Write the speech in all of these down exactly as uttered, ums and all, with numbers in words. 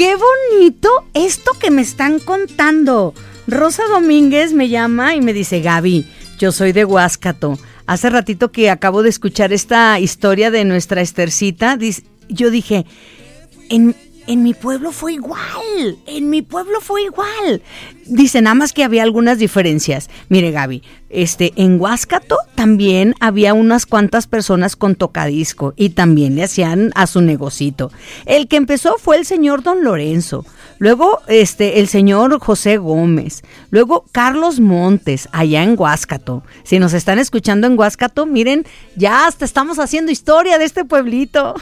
qué bonito esto que me están contando. Rosa Domínguez me llama y me dice, Gaby, yo soy de Huáscato. Hace ratito que acabo de escuchar esta historia de nuestra Estercita, yo dije, en, en mi pueblo fue igual, en mi pueblo fue igual. Dice, nada más que había algunas diferencias. Mire, Gaby, este, en Huáscato también había unas cuantas personas con tocadisco y también le hacían a su negocito. El que empezó fue el señor Don Lorenzo, luego este, el señor José Gómez, luego Carlos Montes, allá en Huáscato. Si nos están escuchando en Huáscato, miren, ya hasta estamos haciendo historia de este pueblito.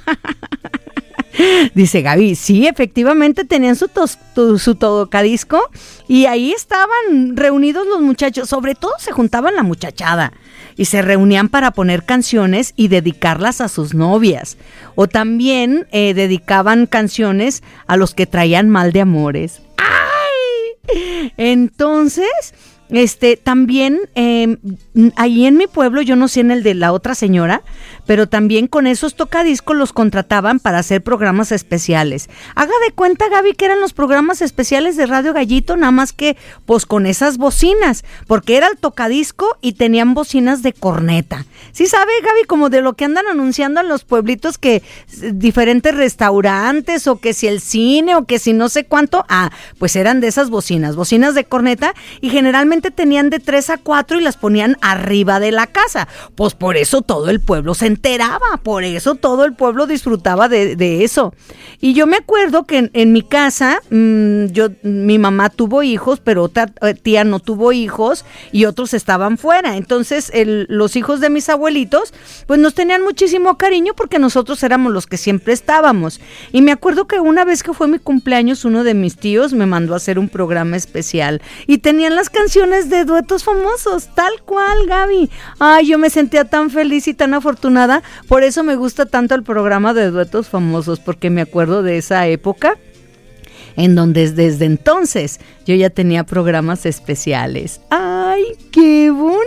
Dice Gaby, sí, efectivamente tenían su, tos, tu, su tocadisco y ahí estaban reunidos los muchachos, sobre todo se juntaban la muchachada y se reunían para poner canciones y dedicarlas a sus novias, o también eh, dedicaban canciones a los que traían mal de amores. ¡Ay! Entonces, este, también eh, ahí en mi pueblo, yo no sé en el de la otra señora, pero también con esos tocadiscos los contrataban para hacer programas especiales. Haga de cuenta, Gaby, que eran los programas especiales de Radio Gallito, nada más que pues con esas bocinas, porque era el tocadisco y tenían bocinas de corneta. ¿Sí sabe, Gaby, como de lo que andan anunciando en los pueblitos, que diferentes restaurantes o que si el cine o que si no sé cuánto? Ah, pues eran de esas bocinas, bocinas de corneta, y generalmente tenían de tres a cuatro y las ponían arriba de la casa. Pues por eso todo el pueblo se enteraba, por eso todo el pueblo disfrutaba de, de eso. Y yo me acuerdo que en, en mi casa, mmm, yo, mi mamá tuvo hijos, pero otra tía no tuvo hijos y otros estaban fuera. Entonces el, los hijos de mis abuelitos, pues nos tenían muchísimo cariño porque nosotros éramos los que siempre estábamos. Y me acuerdo que una vez que fue mi cumpleaños, uno de mis tíos me mandó a hacer un programa especial y tenían las canciones de duetos famosos, tal cual, Gaby. Ay, yo me sentía tan feliz y tan afortunada. Por eso me gusta tanto el programa de duetos famosos, porque me acuerdo de esa época en donde desde entonces yo ya tenía programas especiales. ¡Ay, qué bonito!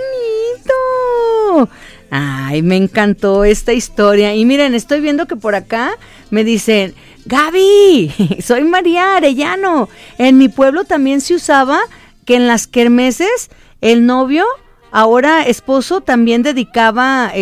Ay, me encantó esta historia. Y miren, estoy viendo que por acá me dicen, Gaby, soy María Arellano. En mi pueblo también se usaba que en las kermeses el novio, ahora esposo, también dedicaba